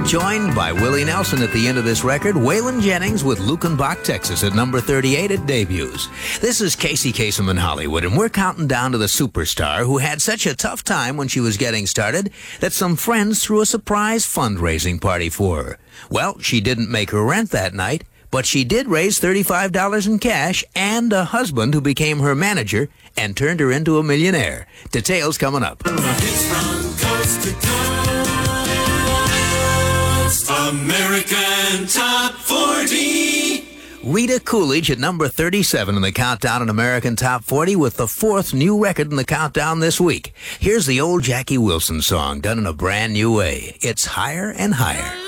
Joined by Willie Nelson at the end of this record, Waylon Jennings with Lukenbach, Texas at number 38 at debuts. This is Casey Kasem in Hollywood, and we're counting down to the superstar who had such a tough time when she was getting started that some friends threw a surprise fundraising party for her. Well, she didn't make her rent that night, but she did raise $35 in cash and a husband who became her manager and turned her into a millionaire. Details coming up. Hits from coast to coast. American Top 40. Rita Coolidge at number 37 in the countdown in American Top 40 with the fourth new record in the countdown this week. Here's the old Jackie Wilson song done in a brand new way. It's Higher and Higher.